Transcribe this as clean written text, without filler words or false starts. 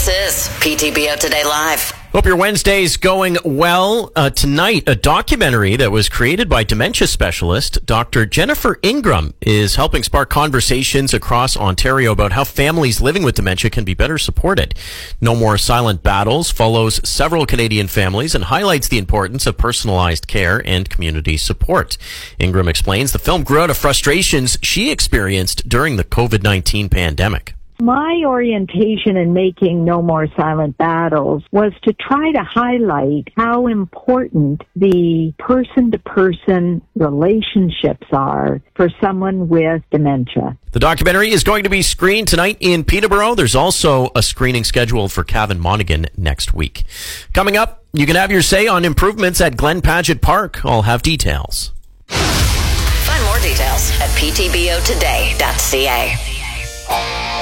This is PTBO Today Live. Hope your Wednesday's going well. Tonight, a documentary that was created by dementia specialist Dr. Jennifer Ingram is helping spark conversations across Ontario about how families living with dementia can be better supported. No More Silent Battles follows several Canadian families and highlights the importance of personalized care and community support. Ingram explains the film grew out of frustrations she experienced during the COVID-19 pandemic. My orientation in making No More Silent Battles was to try to highlight how important the person-to-person relationships are for someone with dementia. The documentary is going to be screened tonight in Peterborough. There's also a screening scheduled for Cavan Monaghan next week. Coming up, you can have your say on improvements at Glen Paget Park. I'll have details. Find more details at ptbotoday.ca.